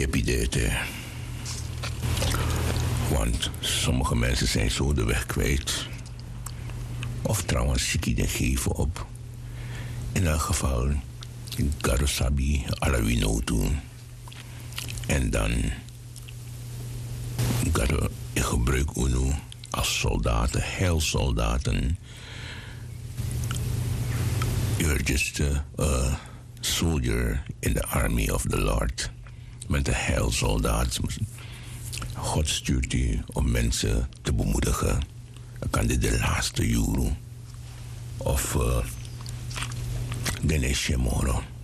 depidete. Want sommige mensen zijn zo de weg kwijt. Of trouwens, Siki de geven op. In elk geval, Garosabi, Alawinotu. En dan Garo in gebruik UNO als soldaten, heilsoldaten. You're just a soldier in the army of the Lord. Met de heilsoldaat. God stuurt u om mensen te bemoedigen. Dan kan dit de laatste euro. Of Ganesh Moro.